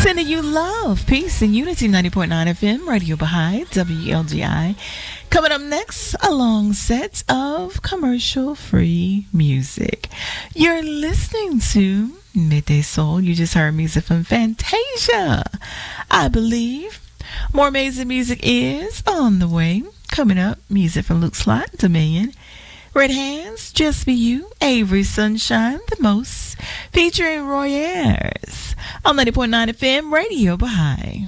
Sending you love, peace, and unity. 90.9 FM, Radio Baha'i, WLGI. Coming up next, a long set of commercial-free music. You're listening to Midday Soul. You just heard music from Fantasia, I believe. More amazing music is on the way. Coming up, music from Luke Slot, Dominion. Red Hands, Just Be You, Avery Sunshine, The Most, featuring Roy Ayers on 90.9 FM, Radio Baha'i.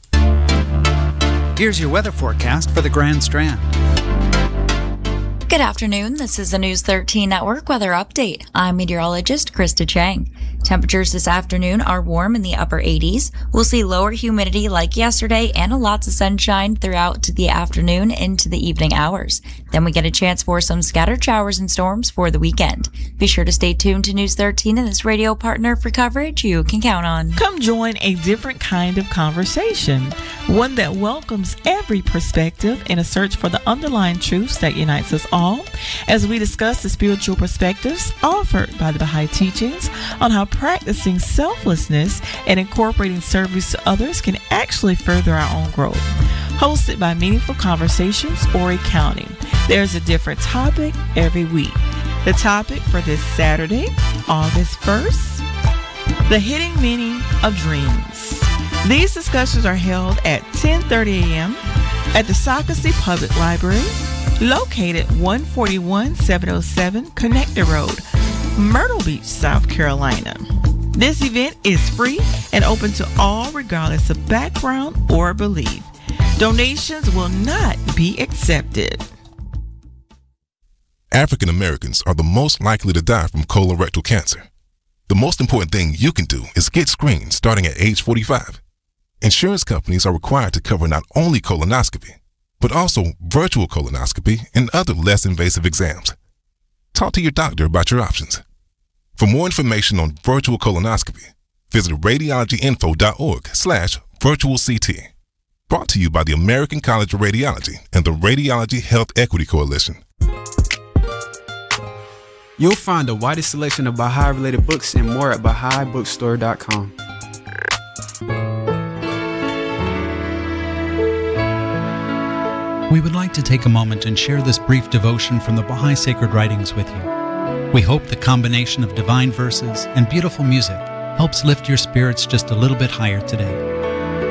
Here's your weather forecast for the Grand Strand. Good afternoon. This is the News 13 Network weather update. I'm meteorologist Krista Chang. Temperatures this afternoon are warm in the upper 80s. We'll see lower humidity like yesterday and lots of sunshine throughout the afternoon into the evening hours. Then we get a chance for some scattered showers and storms for the weekend. Be sure to stay tuned to News 13 and this radio partner for coverage you can count on. Come join a different kind of conversation, one that welcomes every perspective in a search for the underlying truths that unites us all, as we discuss the spiritual perspectives offered by the Baha'i teachings on how practicing selflessness and incorporating service to others can actually further our own growth. Hosted by Meaningful Conversations, Horry County. There's a different topic every week. The topic for this Saturday, August 1st, the hidden meaning of dreams. These discussions are held at 10:30 a.m. at the Socastee Public Library, located 141-707 Connector Road, Myrtle Beach, South Carolina. This event is free and open to all regardless of background or belief. Donations will not be accepted. African Americans are the most likely to die from colorectal cancer. The most important thing you can do is get screened starting at age 45. Insurance companies are required to cover not only colonoscopy, but also virtual colonoscopy and other less invasive exams. Talk to your doctor about your options. For more information on virtual colonoscopy, visit radiologyinfo.org/virtualct. Brought to you by the American College of Radiology and the Radiology Health Equity Coalition. You'll find the widest selection of Baha'i-related books and more at BahaiBookstore.com. We would like to take a moment and share this brief devotion from the Baha'i Sacred Writings with you. We hope the combination of divine verses and beautiful music helps lift your spirits just a little bit higher today.